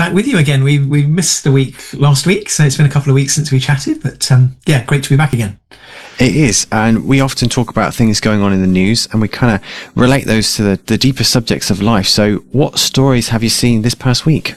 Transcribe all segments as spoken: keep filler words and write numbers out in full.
back with you again. We we missed a week last week, so it's been a couple of weeks since we chatted. But um, yeah, great to be back again. It is, and we often talk about things going on in the news, and we kind of relate those to the, the deeper subjects of life. So, what stories have you seen this past week?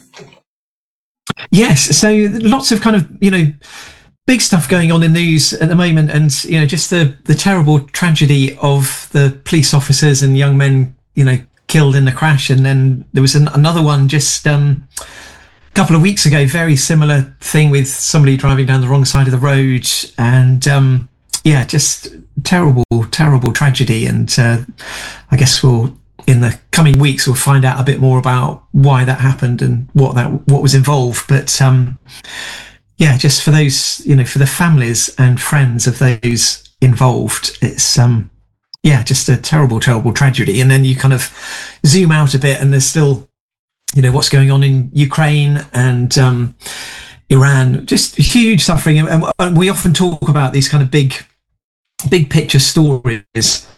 Yes, so lots of kind of you know big stuff going on in the news at the moment, and you know just the the terrible tragedy of the police officers and young men you know killed in the crash, and then there was an, another one just um, a couple of weeks ago, very similar thing with somebody driving down the wrong side of the road, and um, yeah, just terrible, terrible tragedy. And uh, I guess we'll in the coming weeks we'll find out a bit more about why that happened and what that what was involved. But um, yeah, just for those you know for the families and friends of those involved, it's um, yeah, just a terrible, terrible tragedy. And then you kind of zoom out a bit and there's still, you know, what's going on in Ukraine and um, Iran, just huge suffering. And, and we often talk about these kind of big, big picture stories.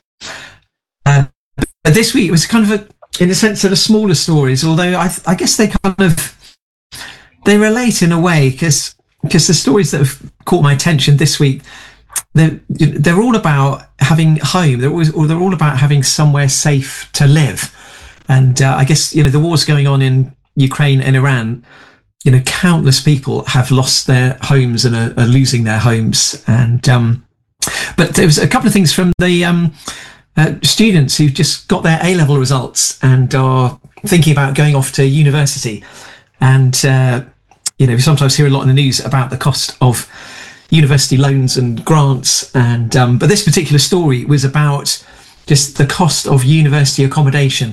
Uh, but this week it was kind of a, in a sense, of the smaller stories, although I, I guess they kind of, they relate in a way because because the stories that have caught my attention this week, They're, they're all about having home. They're always, or they're all about having somewhere safe to live. And uh, I guess, you know, the wars going on in Ukraine and Iran, you know, countless people have lost their homes and are, are losing their homes. And, um, but there was a couple of things from the um, uh, students who've just got their A-level results and are thinking about going off to university. And, uh, you know, we sometimes hear a lot in the news about the cost of university loans and grants, and um, but this particular story was about just the cost of university accommodation.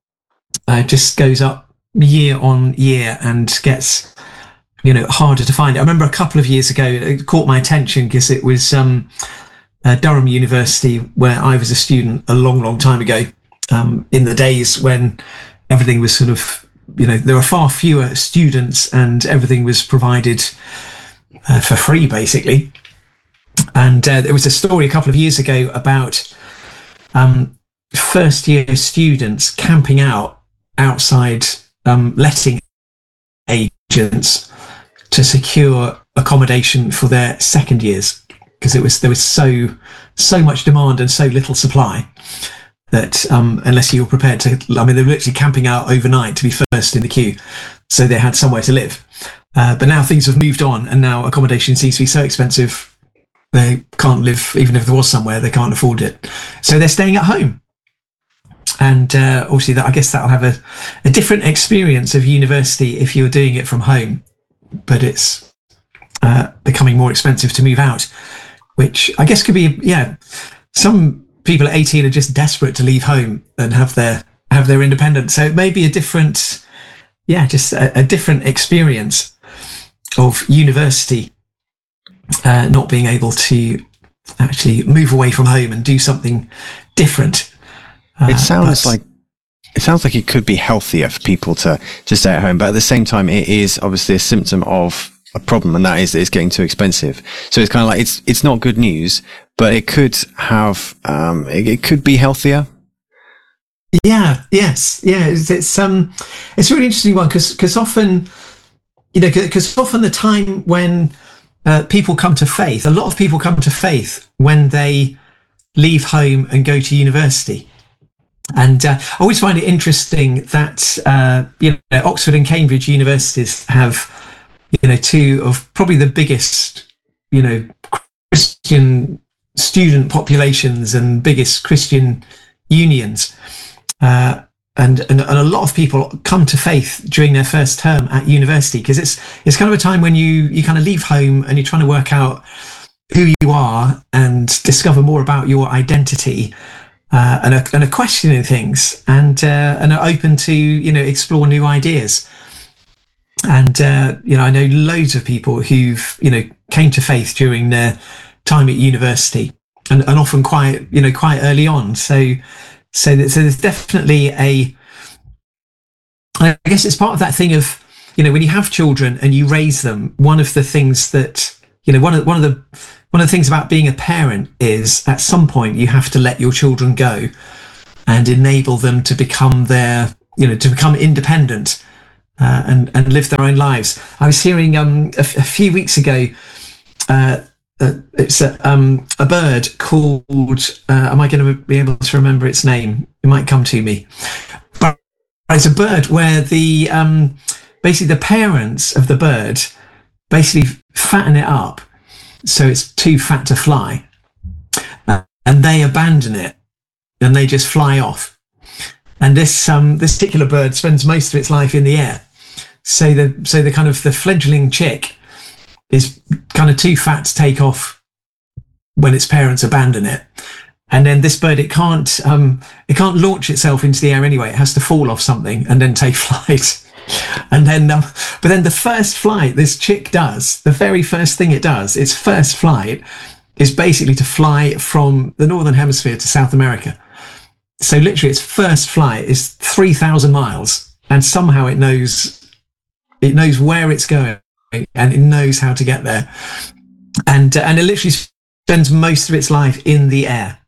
Uh, just goes up year on year and gets you know harder to find. I remember a couple of years ago it caught my attention because it was um, uh, Durham University, where I was a student a long, long time ago, um, in the days when everything was sort of you know there were far fewer students and everything was provided Uh, for free, basically. And uh, there was a story a couple of years ago about um, first year students camping out outside um, letting agents to secure accommodation for their second years, because it was there was so so much demand and so little supply that um, unless you were prepared to, I mean, they were literally camping out overnight to be first in the queue, so they had somewhere to live. Uh, but now things have moved on, and now accommodation seems to be so expensive they can't live, even if there was somewhere, they can't afford it. So they're staying at home. And uh, obviously, that I guess that'll have a, a different experience of university if you're doing it from home. But it's uh, becoming more expensive to move out, which I guess could be, yeah, some people at eighteen are just desperate to leave home and have their have their independence. So it may be a different, yeah, just a, a different experience of university, uh, not being able to actually move away from home and do something different. Uh, it sounds like it sounds like it could be healthier for people to, to stay at home, but at the same time, it is obviously a symptom of a problem, and that is that it's getting too expensive. So it's kind of like it's it's not good news, but it could have um, it, it could be healthier. Yeah. Yes. Yeah. It's, it's um, it's a really interesting one because because often, you know, because often the time when uh, people come to faith, a lot of people come to faith when they leave home and go to university. And uh, I always find it interesting that uh, you know Oxford and Cambridge universities have you know two of probably the biggest you know Christian student populations and biggest Christian unions, uh, and, and and a lot of people come to faith during their first term at university because it's it's kind of a time when you you kind of leave home and you're trying to work out who you are and discover more about your identity. Uh, and, are, and are questioning things and uh, and are open to you know explore new ideas. And uh, you know I know loads of people who've you know came to faith during their time at university and, and often quite you know quite early on. So so, that, so there's definitely a. I guess it's part of that thing of you know when you have children and you raise them. One of the things that you know one of one of the One of the things about being a parent is at some point you have to let your children go and enable them to become their, you know, to become independent uh, and and live their own lives. I was hearing um, a, a few weeks ago. Uh, uh, it's a, um, a bird called. Uh, am I going to be able to remember its name? It might come to me. But it's a bird where the um, basically the parents of the bird basically fatten it up so it's too fat to fly, uh, and they abandon it and they just fly off. And this um, this particular bird spends most of its life in the air. So the so the kind of the fledgling chick is kind of too fat to take off when its parents abandon it. And then this bird, it can't um, it can't launch itself into the air anyway. It has to fall off something and then take flight. And then, um, but then the first flight this chick does, the very first thing it does, its first flight is basically to fly from the Northern Hemisphere to South America. So literally its first flight is three thousand miles, and somehow it knows, it knows where it's going and it knows how to get there. And, uh, and it literally spends most of its life in the air.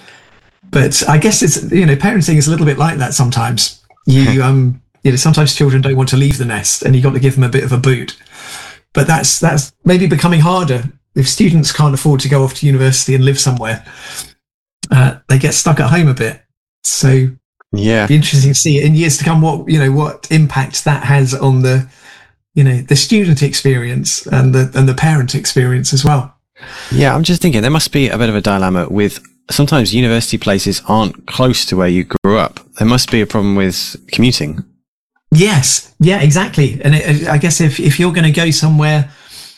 But I guess it's, you know, parenting is a little bit like that sometimes. You, um, you know, sometimes children don't want to leave the nest and you've got to give them a bit of a boot. But that's, that's maybe becoming harder. If students can't afford to go off to university and live somewhere, uh, they get stuck at home a bit. So yeah, it'd be interesting to see in years to come what, you know, what impact that has on the, you know, the student experience and the, and the parent experience as well. Yeah. I'm just thinking there must be a bit of a dilemma with sometimes university places aren't close to where you grew up. There must be a problem with commuting. Yes. Yeah, exactly. And it, I guess if, if you're going to go somewhere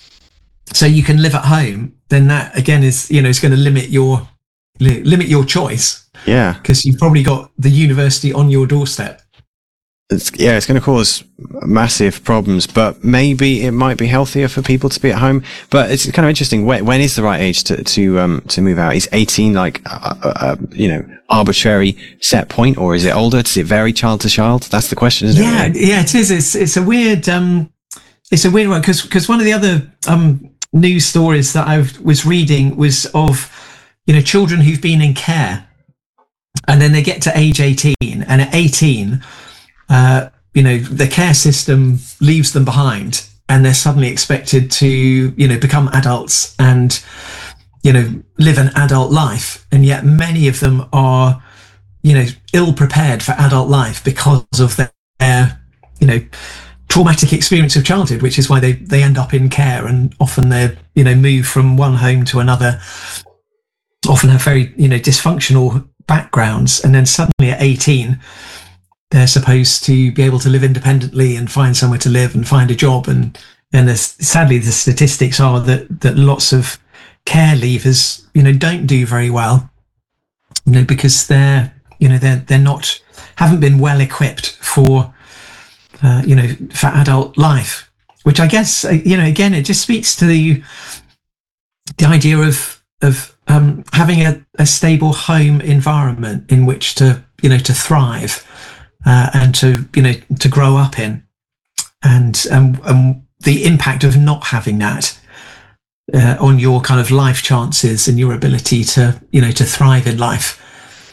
so you can live at home, then that again is, you know, is going to limit your, li- limit your choice. Yeah. Because you've probably got the university on your doorstep. It's, yeah, it's going to cause massive problems, but maybe it might be healthier for people to be at home. But it's kind of interesting. When, when is the right age to, to, um, to move out? Is eighteen like, a, a, a, you know, arbitrary set point, or is it older? Does it vary child to child? That's the question, isn't yeah, it? Yeah, yeah, it is. It's, it's a weird, um, it's a weird one because, because one of the other, um, news stories that I was reading was of, you know, children who've been in care and then they get to age eighteen, and at eighteen, Uh, you know, the care system leaves them behind and they're suddenly expected to, you know, become adults and, you know, live an adult life. And yet many of them are, you know, ill prepared for adult life because of their, you know, traumatic experience of childhood, which is why they, they end up in care, and often they're, you know, move from one home to another, often have very, you know, dysfunctional backgrounds. And then suddenly at eighteen, they're supposed to be able to live independently and find somewhere to live and find a job. And, and there's, sadly, the statistics are that, that lots of care leavers, you know, don't do very well, you know, because they're, you know, they're, they're not, haven't been well equipped for, uh, you know, for adult life, which I guess, you know, again, it just speaks to the, the idea of, of, um, having a, a stable home environment in which to, you know, to thrive. Uh, and to, you know, to grow up in, and um, um, the impact of not having that uh, on your kind of life chances and your ability to, you know, to thrive in life.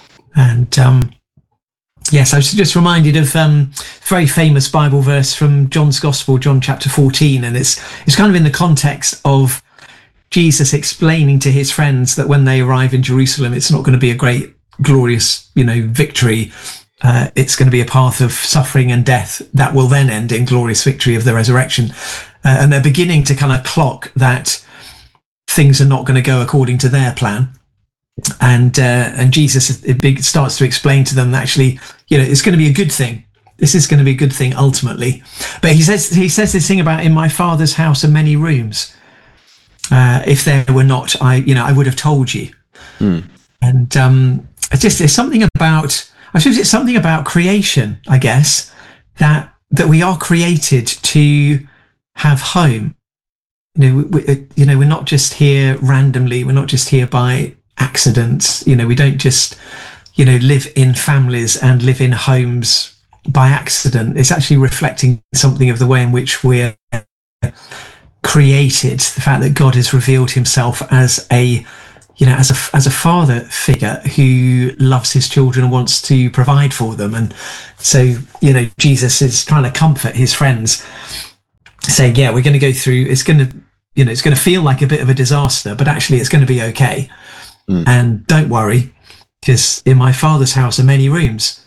And um, yes, I was just reminded of um, a very famous Bible verse from John's Gospel, John chapter fourteen, and it's it's kind of in the context of Jesus explaining to his friends that when they arrive in Jerusalem, it's not going to be a great, glorious, you know, victory. Uh, it's going to be a path of suffering and death that will then end in glorious victory of the resurrection. Uh, and they're beginning to kind of clock that things are not going to go according to their plan. And uh, and Jesus it big, starts to explain to them that actually, you know, it's going to be a good thing. This is going to be a good thing ultimately. But he says he says this thing about, in my Father's house are many rooms. Uh, if there were not, I you know I would have told you. Mm. And um, it's just there's something about. I suppose it's something about creation, I guess, that that we are created to have home. You know, we, you know, we're not just here randomly. We're not just here by accident. You know, we don't just, you know, live in families and live in homes by accident. It's actually reflecting something of the way in which we're created. The fact that God has revealed himself as a, you know, as a as a father figure who loves his children and wants to provide for them. And so, you know, Jesus is trying to comfort his friends, saying, yeah, we're going to go through, it's going to, you know, it's going to feel like a bit of a disaster, but actually it's going to be okay. Mm. And don't worry, because in my Father's house are many rooms.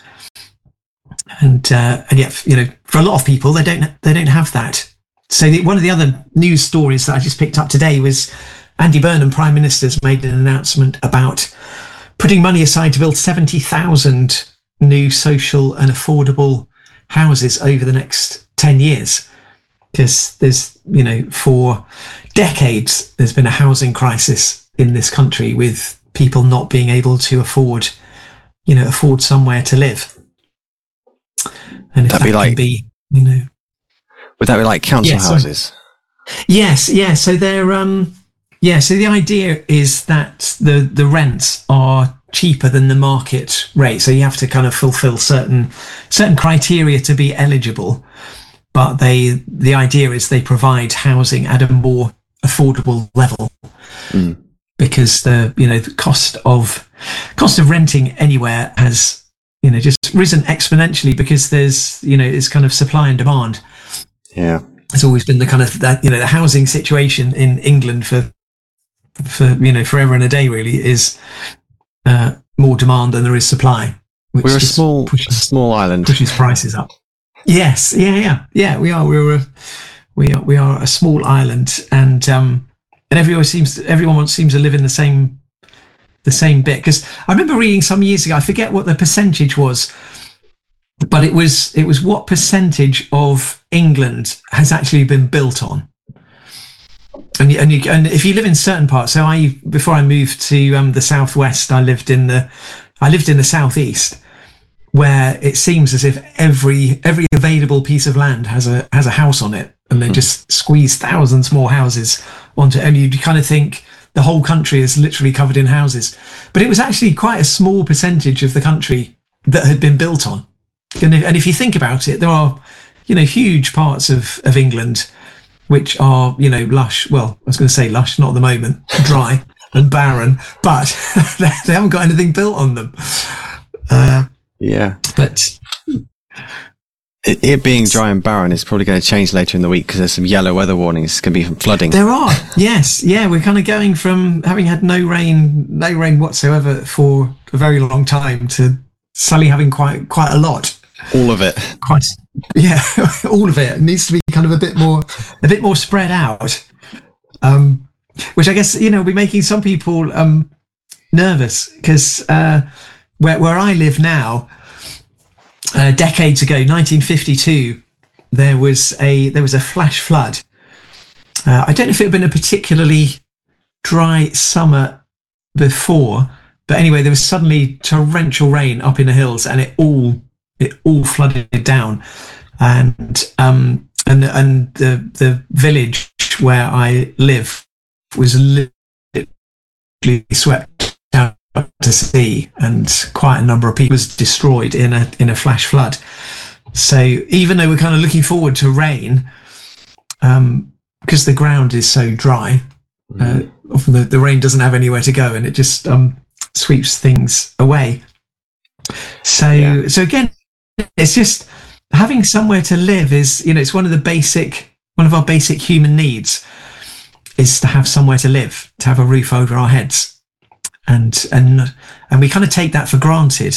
And uh, and yet, you know, for a lot of people, they don't they don't have that. So the, one of the other news stories that I just picked up today was Andy Burnham, Prime Minister's made an announcement about putting money aside to build seventy thousand new social and affordable houses over the next ten years. Because there's, you know, for decades, there's been a housing crisis in this country with people not being able to afford, you know, afford somewhere to live. And if That'd that be like, can be, you know, would that be like council yeah, houses? So, yes, yeah. So they're, um, yeah. So the idea is that the the rents are cheaper than the market rate. So you have to kind of fulfil certain certain criteria to be eligible. But they, the idea is they provide housing at a more affordable level, mm. because the, you know, the cost of cost of renting anywhere has, you know, just risen exponentially because there's, you know, it's kind of supply and demand. Yeah, it's always been the kind of that, you know, the housing situation in England for for you know forever and a day really is uh, more demand than there is supply. Which We're a small pushes, a small island, pushes prices up. Yes, yeah, yeah, yeah. We are. We're a, we are. We are a small island, and um, and everyone seems to, everyone seems to live in the same the same bit. Because I remember reading some years ago. I forget what the percentage was, but it was it was what percentage of England has actually been built on. And and you, and if you live in certain parts, so I before I moved to um, the southwest, I lived in the I lived in the southeast, where it seems as if every every available piece of land has a has a house on it, and they mm. just squeeze thousands more houses onto it, and you kind of think the whole country is literally covered in houses, but it was actually quite a small percentage of the country that had been built on. And if, and if you think about it, there are, you know, huge parts of of England which are, you know, lush. Well, I was going to say lush, not at the moment, dry and barren, but they, they haven't got anything built on them. Uh, Yeah, but it, it being dry and barren is probably going to change later in the week because there's some yellow weather warnings. It's going to be from flooding. There are, yes, yeah. We're kind of going from having had no rain, no rain whatsoever for a very long time to suddenly having quite quite a lot. All of it. Quite, yeah, all of it. It needs to be kind of a bit more, a bit more spread out. Um, which I guess, you know, will be making some people um nervous because. Uh, Where where I live now, uh, decades ago, nineteen fifty-two, there was a there was a flash flood. Uh, I don't know if it had been a particularly dry summer before, but anyway, there was suddenly torrential rain up in the hills, and it all it all flooded down, and um and and the the village where I live was literally swept out to sea, and quite a number of people was destroyed in a in a flash flood. So even though we're kind of looking forward to rain, um, because the ground is so dry, mm. uh, often the, the rain doesn't have anywhere to go, and it just um, sweeps things away. So yeah. so again, it's just having somewhere to live is, you know, it's one of the basic one of our basic human needs is to have somewhere to live, to have a roof over our heads. And and and we kind of take that for granted.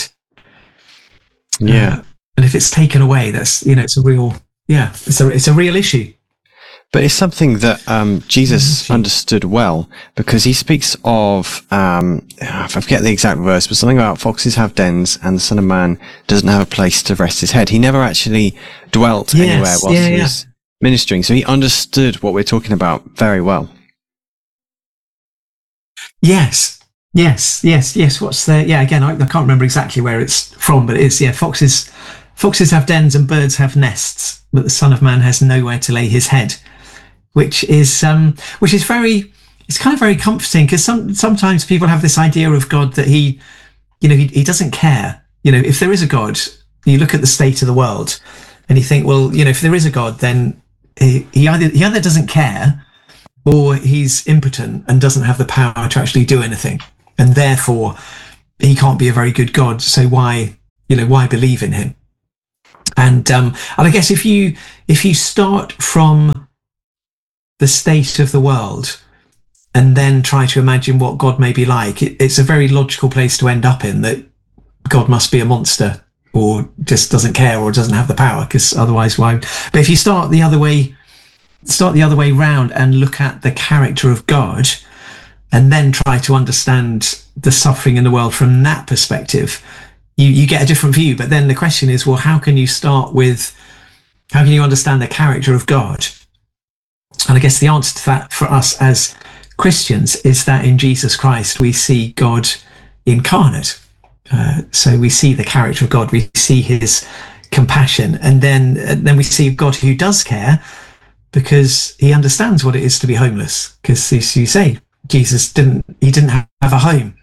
Yeah. Uh, and if it's taken away, that's, you know, it's a real, yeah, it's a it's a real issue. But it's something that um, Jesus understood well, because he speaks of, um, I forget the exact verse, but something about foxes have dens and the Son of Man doesn't have a place to rest his head. He never actually dwelt yes, anywhere whilst yeah, he was yeah. ministering. So he understood what we're talking about very well. Yes. Yes, yes, yes. What's the, yeah, again, I, I can't remember exactly where it's from, but it is, yeah, foxes, foxes have dens and birds have nests, but the Son of Man has nowhere to lay his head, which is, um, which is very, it's kind of very comforting, because some, sometimes people have this idea of God that he, you know, he, he doesn't care. You know, if there is a God, you look at the state of the world and you think, well, you know, if there is a God, then he, he either, he either doesn't care, or he's impotent and doesn't have the power to actually do anything, and therefore he can't be a very good God. So why, you know, why believe in him? And um, and I guess if you if you start from the state of the world and then try to imagine what God may be like, it, it's a very logical place to end up in, that God must be a monster or just doesn't care or doesn't have the power, because otherwise why? But if you start the other way, start the other way round and look at the character of God and then try to understand the suffering in the world from that perspective, you, you get a different view. But then the question is, well, how can you start with, how can you understand the character of God? And I guess the answer to that for us as Christians is that in Jesus Christ, we see God incarnate. Uh, so we see the character of God, we see his compassion, and then and then we see God who does care, because he understands what it is to be homeless. Because as you say, Jesus didn't, he didn't have a home.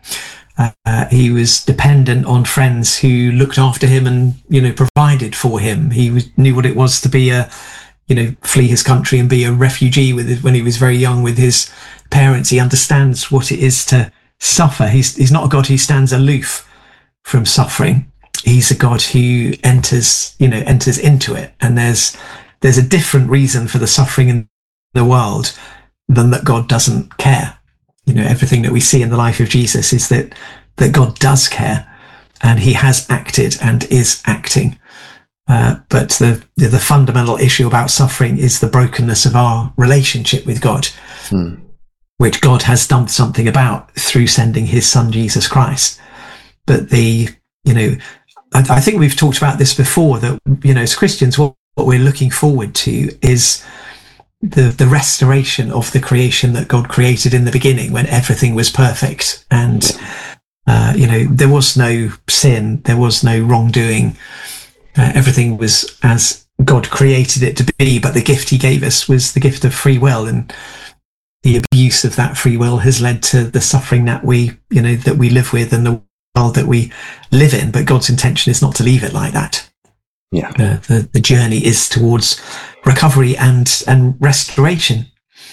Uh, he was dependent on friends who looked after him and, you know, provided for him. He was, knew what it was to be a, you know, flee his country and be a refugee with it when he was very young with his parents. He understands what it is to suffer. He's, he's not a God who stands aloof from suffering. He's a God who enters, you know, enters into it. And there's, there's a different reason for the suffering in the world than that God doesn't care. You know, everything that we see in the life of Jesus is that, that God does care, and he has acted and is acting. Uh, but the, the the fundamental issue about suffering is the brokenness of our relationship with God, hmm. which God has done something about through sending his son, Jesus Christ. But the, you know, I, I think we've talked about this before, that, you know, as Christians, what, what we're looking forward to is the, the restoration of the creation that God created in the beginning, when everything was perfect. And, uh, you know, there was no sin, there was no wrongdoing. Uh, everything was as God created it to be, but the gift he gave us was the gift of free will, and the abuse of that free will has led to the suffering that we, you know, that we live with and the world that we live in. But God's intention is not to leave it like that. Yeah. Uh, the, the journey is towards recovery and, and restoration.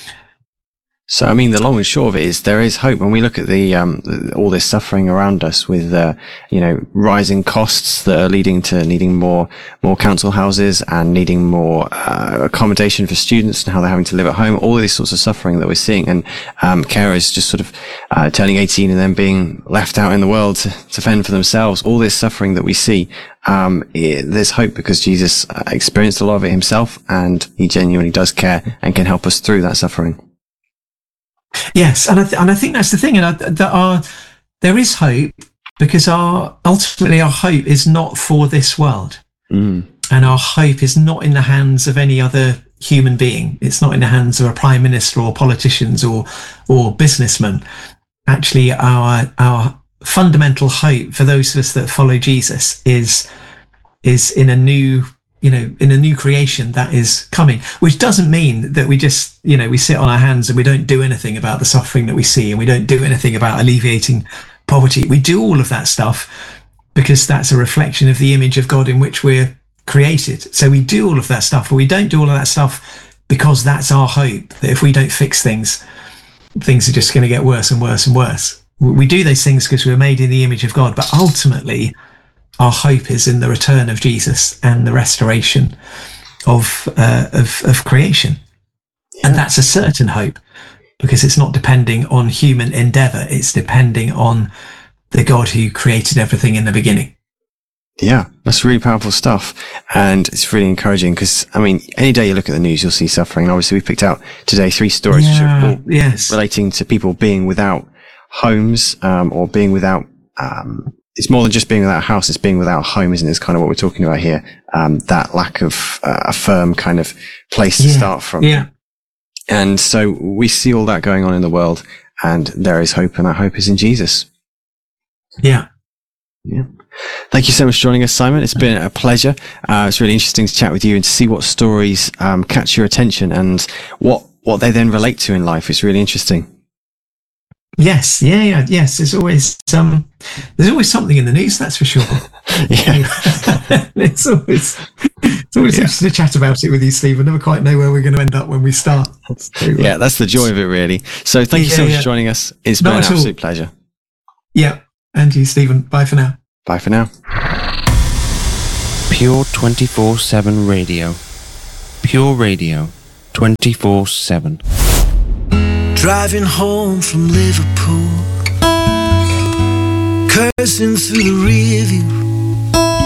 So, I mean, the long and short of it is there is hope when we look at the, um, all this suffering around us with, uh, you know, rising costs that are leading to needing more, more council houses and needing more, uh, accommodation for students and how they're having to live at home, all of these sorts of suffering that we're seeing. And, um, carers just sort of, uh, turning eighteen and then being left out in the world to, to fend for themselves. All this suffering that we see, um, it, there's hope because Jesus experienced a lot of it himself, and he genuinely does care and can help us through that suffering. Yes, and I th- and I think that's the thing, and I, that our there is hope, because our ultimately our hope is not for this world, mm. and our hope is not in the hands of any other human being. It's not in the hands of a prime minister or politicians or or businessmen. Actually, our our fundamental hope for those of us that follow Jesus is is in a new. you know, in a new creation that is coming, which doesn't mean that we just, you know, we sit on our hands and we don't do anything about the suffering that we see, and we don't do anything about alleviating poverty. We do all of that stuff because that's a reflection of the image of God in which we're created. So we do all of that stuff, but we don't do all of that stuff because that's our hope, that if we don't fix things, things are just going to get worse and worse and worse. We do those things because we're made in the image of God, but ultimately our hope is in the return of Jesus and the restoration of uh, of, of creation. Yeah. And that's a certain hope, because it's not depending on human endeavor. It's depending on the God who created everything in the beginning. Yeah, that's really powerful stuff. And it's really encouraging because, I mean, any day you look at the news, you'll see suffering. And obviously, we've picked out today three stories yeah, which are all yes. relating to people being without homes um, or being without... Um, it's more than just being without a house, it's being without a home, isn't it? It's kind of what we're talking about here. Um, that lack of uh, a firm kind of place to yeah, start from. Yeah. And so we see all that going on in the world, and there is hope, and that hope is in Jesus. Yeah. Yeah. Thank you so much for joining us, Simon. It's been a pleasure. Uh, it's really interesting to chat with you and to see what stories um, catch your attention and what, what they then relate to in life. It's really interesting. Yes, yeah, yeah, yes. There's always um, there's always something in the news, that's for sure. Yeah. it's always it's always Yeah. interesting to chat about it with you, Steve. I never quite know where we're going to end up when we start. So, uh, Yeah, that's the joy of it, really. So thank you Yeah, so much yeah. for joining us. It's Not been an at all. absolute pleasure. yeah, and you, Stephen. Bye for now. Bye for now. Pure twenty-four seven Radio. Pure Radio twenty-four seven. Driving home from Liverpool, cursing through the rear view,